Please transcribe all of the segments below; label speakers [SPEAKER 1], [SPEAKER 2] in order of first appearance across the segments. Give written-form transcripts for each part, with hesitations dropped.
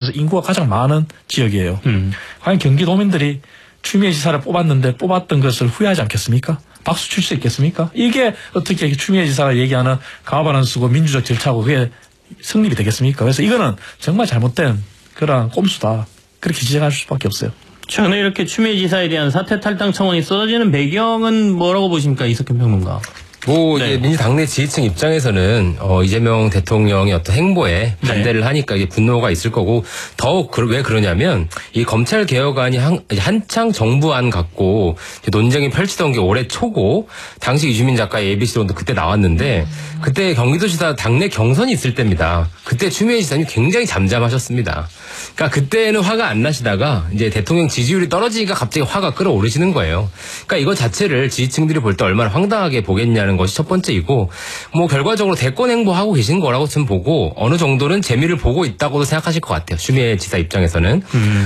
[SPEAKER 1] 중에서 인구가 가장 많은 지역이에요. 과연 경기도민들이 추미애 지사를 뽑았던 것을 후회하지 않겠습니까? 박수 칠 수 있겠습니까? 이게 어떻게 추미애 지사가 얘기하는 가반을 쓰고 민주적 절차고 그게 성립이 되겠습니까? 그래서 이거는 정말 잘못된 그런 꼼수다. 그렇게 지적할 수밖에 없어요.
[SPEAKER 2] 최근에 이렇게 추미애 지사에 대한 사퇴 탈당 청원이 쏟아지는 배경은 뭐라고 보십니까? 이석현 평론가.
[SPEAKER 3] 이제 민주당내 지지층 입장에서는 이재명 대통령의 어떤 행보에 반대를 하니까 이게 분노가 있을 거고, 더욱 왜 그러냐면 이 검찰 개혁안이 한창 정부안 갖고 논쟁이 펼치던 게 올해 초고, 당시 이주민 작가의 ABC론도 그때 나왔는데 그때 경기도지사 당내 경선이 있을 때입니다. 그때 추미애 지사님이 굉장히 잠잠하셨습니다. 그러니까 그때는 화가 안 나시다가 이제 대통령 지지율이 떨어지니까 갑자기 화가 끌어오르시는 거예요. 그러니까 이거 자체를 지지층들이 볼 때 얼마나 황당하게 보겠냐는 것이 첫 번째이고, 결과적으로 대권 행보하고 계신 거라고 좀 보고 어느 정도는 재미를 보고 있다고도 생각하실 것 같아요. 추미애 지사 입장에서는.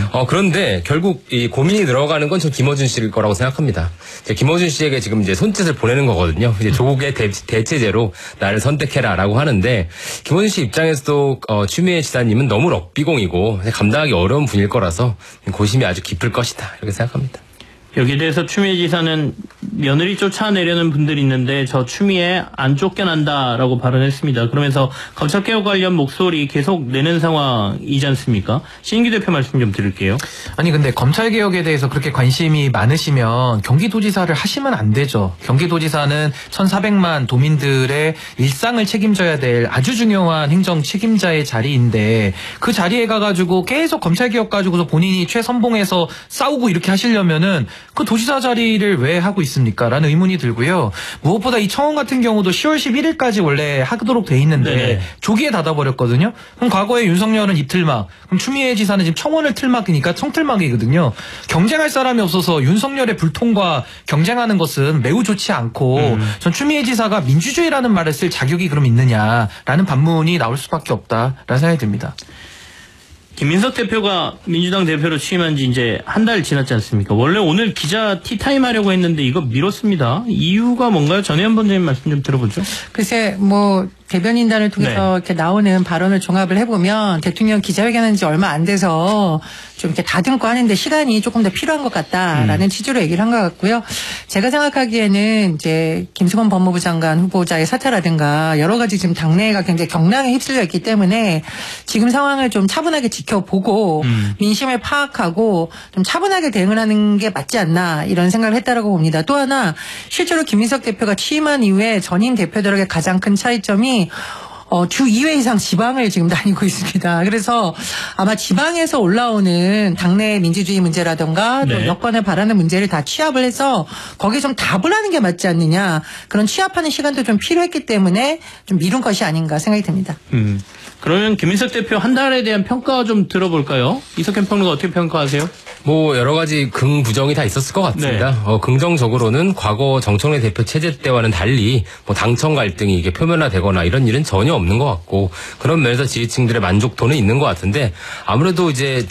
[SPEAKER 3] 그런데 결국 이 고민이 들어가는 건 전 김어준 씨일 거라고 생각합니다. 김어준 씨에게 지금 이제 손짓을 보내는 거거든요. 이제 조국의 대체제로 나를 선택해라라고 하는데, 김어준 씨 입장에서도 추미애 지사님은 너무 럭비공이고 감당하기 어려운 분일 거라서 고심이 아주 깊을 것이다, 이렇게 생각합니다.
[SPEAKER 2] 여기에 대해서 추미애 지사는 며느리 쫓아내려는 분들이 있는데 저 추미애 안 쫓겨난다라고 발언했습니다. 그러면서 검찰개혁 관련 목소리 계속 내는 상황이지 않습니까? 신인규 대표 말씀 좀 드릴게요.
[SPEAKER 4] 아니 근데 검찰개혁에 대해서 그렇게 관심이 많으시면 경기도지사를 하시면 안 되죠. 경기도지사는 1,400만 도민들의 일상을 책임져야 될 아주 중요한 행정 책임자의 자리인데, 그 자리에 가가지고 계속 검찰개혁 가지고서 본인이 최선봉에서 싸우고 이렇게 하시려면은 그 도지사 자리를 왜 하고 있습니까? 라는 의문이 들고요. 무엇보다 이 청원 같은 경우도 10월 11일까지 원래 하도록 돼 있는데
[SPEAKER 2] 네네.
[SPEAKER 4] 조기에 닫아버렸거든요. 그럼 과거에 윤석열은 이틀막, 그럼 추미애 지사는 지금 청원을 틀막이니까 청틀막이거든요. 경쟁할 사람이 없어서 윤석열의 불통과 경쟁하는 것은 매우 좋지 않고, 전 추미애 지사가 민주주의라는 말을 쓸 자격이 그럼 있느냐라는 반문이 나올 수밖에 없다라는 생각이 듭니다.
[SPEAKER 2] 김민석 대표가 민주당 대표로 취임한 지 이제 한 달 지났지 않습니까? 원래 오늘 기자 티타임 하려고 했는데 이거 미뤘습니다. 이유가 뭔가요? 전혜연 본부장님 말씀 좀 들어보죠.
[SPEAKER 5] 글쎄, 대변인단을 통해서 이렇게 나오는 발언을 종합을 해보면 대통령 기자회견한 지 얼마 안 돼서 좀 이렇게 다듬고 하는데 시간이 조금 더 필요한 것 같다라는 취지로 얘기를 한 것 같고요. 제가 생각하기에는 이제 김수건 법무부 장관 후보자의 사퇴라든가 여러 가지 지금 당내가 굉장히 경랑에 휩쓸려 있기 때문에 지금 상황을 좀 차분하게 지켜보고 민심을 파악하고 좀 차분하게 대응을 하는 게 맞지 않나, 이런 생각을 했다라고 봅니다. 또 하나, 실제로 김민석 대표가 취임한 이후에 전임 대표들에게 가장 큰 차이점이 주 2회 이상 지방을 지금 다니고 있습니다. 그래서 아마 지방에서 올라오는 당내 민주주의 문제라든가 또 여권을 바라는 문제를 다 취합을 해서 거기에 좀 답을 하는 게 맞지 않느냐, 그런 취합하는 시간도 좀 필요했기 때문에 좀 미룬 것이 아닌가 생각이 듭니다.
[SPEAKER 2] 그러면 김민석 대표 한 달에 대한 평가 좀 들어볼까요? 이석현 평론가 어떻게 평가하세요?
[SPEAKER 3] 여러 가지 긍부정이 다 있었을 것 같습니다. 긍정적으로는 과거 정청래 대표 체제 때와는 달리 당청 갈등이 이게 표면화되거나 이런 일은 전혀 없는 것 같고, 그런 면에서 지지층들의 만족도는 있는 것 같은데, 아무래도 이제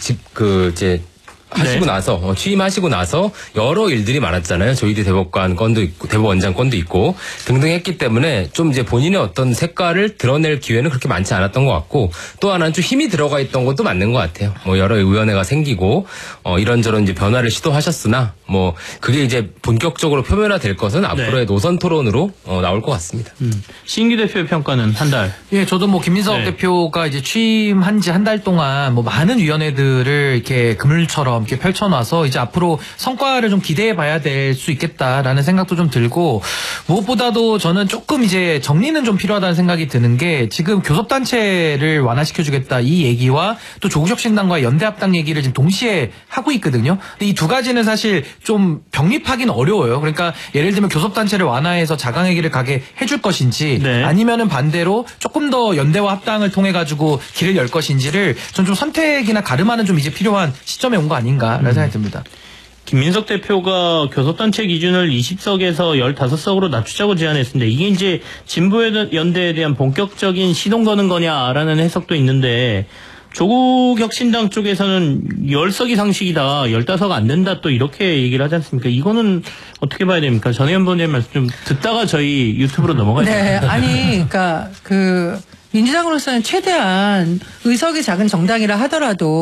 [SPEAKER 3] 하시고 나서 취임하시고 나서 여러 일들이 많았잖아요. 조희대 대법관 건도 있고 대법원장 건도 있고 등등 했기 때문에 좀 이제 본인의 어떤 색깔을 드러낼 기회는 그렇게 많지 않았던 것 같고, 또 하나는 좀 힘이 들어가 있던 것도 맞는 것 같아요. 여러 의원회가 생기고 이런저런 이제 변화를 시도하셨으나 그게 이제 본격적으로 표면화될 것은 앞으로의 노선 토론으로 나올 것 같습니다.
[SPEAKER 2] 신기 대표의 평가는 한 달.
[SPEAKER 4] 예, 저도 김민석 대표가 이제 취임한 지 한 달 동안 많은 위원회들을 이렇게 그물처럼 이렇게 펼쳐놔서 이제 앞으로 성과를 좀 기대해 봐야 될 수 있겠다라는 생각도 좀 들고, 무엇보다도 저는 조금 이제 정리는 좀 필요하다는 생각이 드는 게, 지금 교섭단체를 완화시켜주겠다 이 얘기와 또 조국혁신당과의 연대합당 얘기를 지금 동시에 하고 있거든요. 근데 이 두 가지는 사실 좀 병립하기는 어려워요. 그러니까 예를 들면 교섭단체를 완화해서 자강회기를 가게 해줄 것인지, 아니면은 반대로 조금 더 연대와 합당을 통해 가지고 길을 열 것인지를 전 좀 선택이나 가름하는 좀 이제 필요한 시점에 온 거 아닌가라는 생각이 듭니다.
[SPEAKER 2] 김민석 대표가 교섭단체 기준을 20석에서 15석으로 낮추자고 제안했습니다. 이게 이제 진보연대에 대한 본격적인 시동 거는 거냐라는 해석도 있는데, 조국혁신당 쪽에서는 10석이 상식이다, 15석 안 된다, 또 이렇게 얘기를 하지 않습니까? 이거는 어떻게 봐야 됩니까? 전혜연 본부장님 말씀 좀 듣다가 저희 유튜브로 넘어가야 됩니다.
[SPEAKER 5] 아니, 그러니까 민주당으로서는 최대한 의석이 작은 정당이라 하더라도